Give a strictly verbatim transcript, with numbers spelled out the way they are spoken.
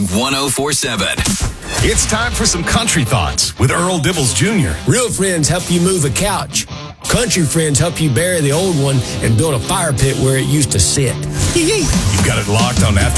one oh four seven. It's time for some country thoughts with Earl Dibbles Junior Real friends help you move a couch. Country friends help you bury the old one and build a fire pit where it used to sit. You've got it locked on After